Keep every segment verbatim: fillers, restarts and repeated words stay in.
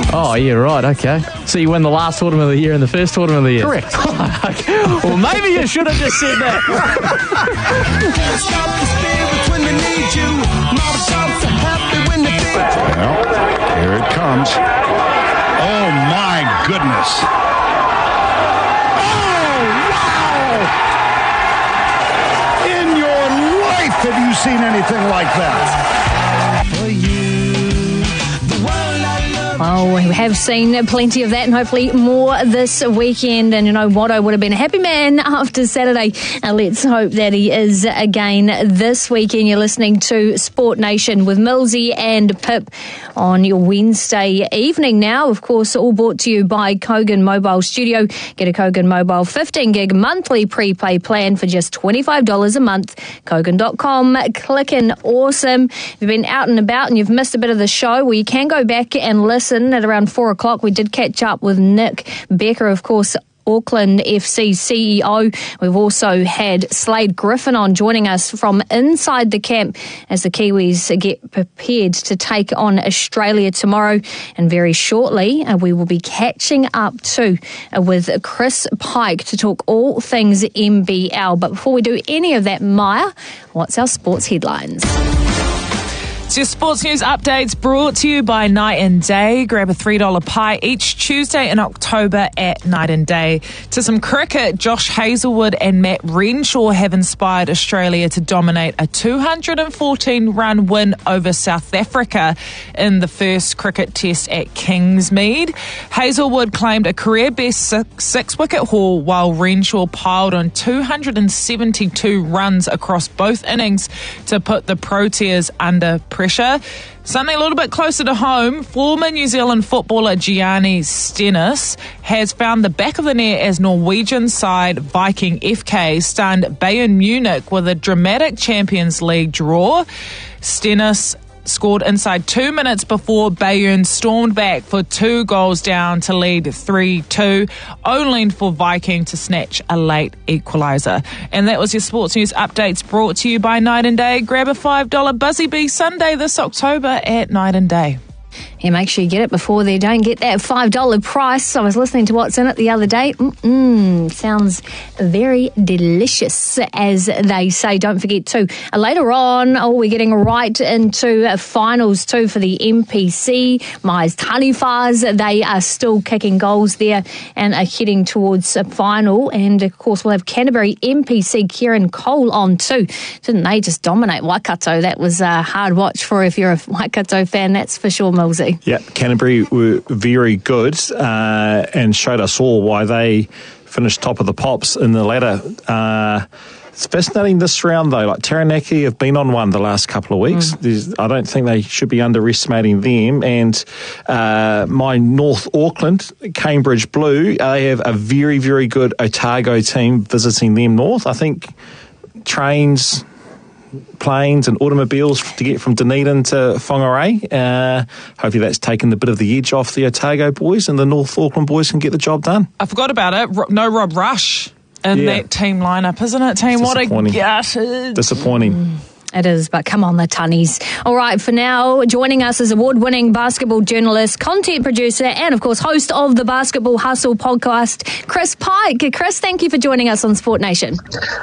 Oh, yeah, right, okay. So you win the last tournament of the year and the first tournament of the year? Correct. Okay. Well, maybe you should have just said that. Well, here it comes. Oh, my goodness. Oh, wow! In your life have you seen anything like that? For you. Well, we have seen plenty of that and hopefully more this weekend. And, you know, Watto would have been a happy man after Saturday. And let's hope that he is again this weekend. You're listening to Sport Nation with Millsy and Pip on your Wednesday evening now. Of course, all brought to you by Kogan Mobile Studio. Get a Kogan Mobile fifteen gig monthly prepaid plan for just twenty-five dollars a month. Kogan dot com. Clicking awesome. If you've been out and about and you've missed a bit of the show, well, you can go back and listen. At around four o'clock, we did catch up with Nick Becker, of course, Auckland F C C E O. We've also had Slade Griffin on joining us from inside the camp as the Kiwis get prepared to take on Australia tomorrow. And very shortly, uh, we will be catching up too uh, with Chris Pike to talk all things N B L. But before we do any of that, Maya, what's our sports headlines? It's your sports news updates brought to you by Night and Day. Grab a three dollar pie each Tuesday in October at Night and Day. To some cricket, Josh Hazlewood and Matt Renshaw have inspired Australia to dominate a two hundred fourteen run win over South Africa in the first cricket test at Kingsmead. Hazlewood claimed a career best six, six wicket haul while Renshaw piled on two hundred seventy-two runs across both innings to put the Proteas under pressure. Something a little bit closer to home, former New Zealand footballer Gianni Stennis has found the back of the net as Norwegian side Viking F K stunned Bayern Munich with a dramatic Champions League draw. Stennis scored inside two minutes before Bayern stormed back for two goals down to lead three two, only for Viking to snatch a late equaliser. And that was your sports news updates brought to you by Night and Day. Grab a five dollar Buzzy Bee Sunday this October at Night and Day. Yeah, make sure you get it before they don't get that five dollar price. I was listening to what's in it the other day. Mm-mm, sounds very delicious, as they say. Don't forget to uh, later on, oh, we're getting right into uh, finals too for the M P C. Mais Taniwhas, they are still kicking goals there and are heading towards a final. And of course, we'll have Canterbury M P C Kieran Cole on too. Didn't they just dominate Waikato? That was a hard watch for if you're a Waikato fan, that's for sure, Millsy. Yeah, Canterbury were very good uh, and showed us all why they finished top of the pops in the ladder. Uh, it's fascinating this round, though. Like Taranaki have been on one the last couple of weeks. Mm. I don't think they should be underestimating them. And uh, my North Auckland, Cambridge Blue, they have a very, very good Otago team visiting them north. I think trains, planes and automobiles to get from Dunedin to Whangarei. Uh, hopefully that's taken a bit of the edge off the Otago boys and the North Auckland boys can get the job done. I forgot about it. No Rob Rush in yeah. that team lineup, isn't it, team? What a gut. Disappointing. Mm. It is, but come on, the tunnies. All right, for now, joining us is award-winning basketball journalist, content producer, and, of course, host of the Basketball Hustle podcast, Chris Pike. Chris, thank you for joining us on Sport Nation.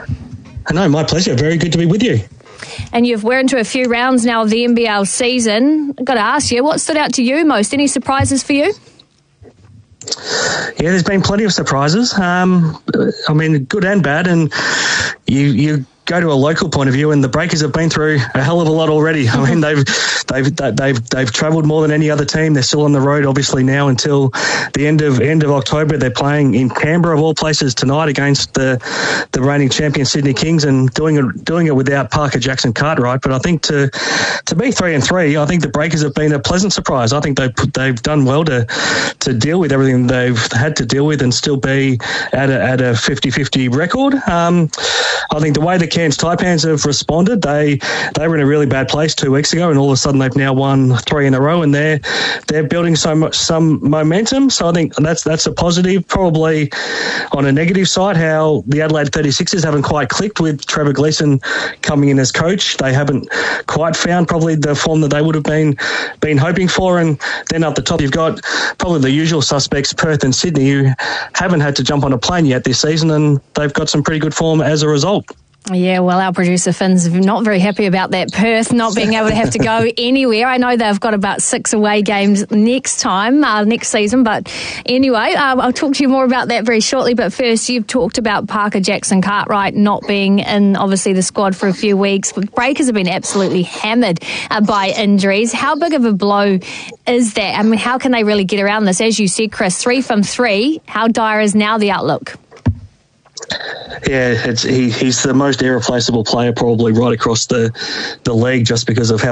No, my pleasure. Very good to be with you. And you've we're into a few rounds now of the N B L season. I've got to ask you, what stood out to you most? Any surprises for you? Yeah, there's been plenty of surprises. Um, I mean, good and bad. And you you go to a local point of view, and the Breakers have been through a hell of a lot already. I mean, they've they've they've they've travelled more than any other team. They're still on the road, obviously, now until the end of end of October. They're playing in Canberra, of all places, tonight against the the reigning champion Sydney Kings, and doing it doing it without Parker Jackson Cartwright. But I think to to be three and three, I think the Breakers have been a pleasant surprise. I think they've they've done well to to deal with everything they've had to deal with and still be at a at a fifty-fifty record. Um, I think the way the Cairns Taipans have responded. They they were in a really bad place two weeks ago, and all of a sudden they've now won three in a row, and they're they're building so much some momentum. So I think that's that's a positive. Probably on a negative side, how the Adelaide thirty-sixers haven't quite clicked with Trevor Gleeson coming in as coach. They haven't quite found probably the form that they would have been been hoping for. And then up the top, you've got probably the usual suspects, Perth and Sydney, who haven't had to jump on a plane yet this season, and they've got some pretty good form as a result. Yeah, well, our producer Finn's not very happy about that. Perth not being able to have to go anywhere. I know they've got about six away games next time, uh, next season. But anyway, uh, I'll talk to you more about that very shortly. But first, you've talked about Parker Jackson Cartwright not being in, obviously, the squad for a few weeks. Breakers have been absolutely hammered uh, by injuries. How big of a blow is that? I mean, how can they really get around this? As you said, Chris, three from three. How dire is now the outlook? Yeah, it's, he, he's the most irreplaceable player probably right across the, the league, just because of how